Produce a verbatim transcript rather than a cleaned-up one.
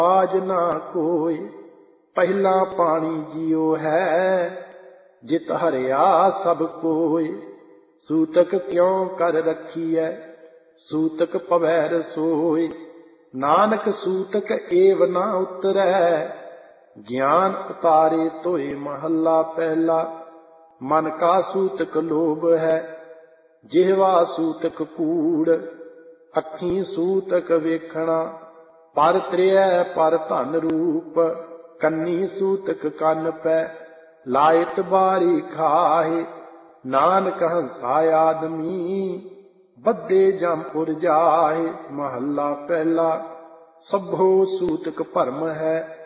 ਆਜ ਨਾ ਕੋਈ। ਪਹਿਲਾ ਪਾਣੀ ਜਿਉ ਹੈ, ਜਿਤ ਹਰਿਆ ਸਭ ਕੋਇ। ਸੂਤਕ ਕਿਉ ਕਰ ਰਖੀਐ, ਸੂਤਕ ਪਵੈ ਰਸੋਈ। ਨਾਨਕ ਸੂਤਕ ਏਵ ਨਾ ਉਤਰੈ, ਗਿਆਨ ਉਤਾਰੇ ਧੋਏ। ਮਹੱਲਾ ਪਹਿਲਾ। ਮਨ ਕਾ ਸੂਤਕ ਲੋਭ ਹੈ, ਜਿਹਵਾ ਸੂਤਕ ਕੂੜ। ਅੱਖੀਂ ਸੂਤਕ ਵੇਖਣਾ, ਪਰ ਤ੍ਰਿਐ ਪਰ ਧਨ ਰੂਪ। ਕੰਨੀ ਸੂਤਕ ਕੰਨ ਪੈ, ਲਾਇਤ ਬਾਰੀ ਖਾਹੇ। ਨਾਨਕ ਹੰਸਾ ਆਦਮੀ, ਬੱਧੇ ਜਮਪੁਰ ਜਾਹੇ। ਮਹੱਲਾ ਪਹਿਲਾ। ਸਭੋ ਸੂਤਕ ਭਰਮ ਹੈ,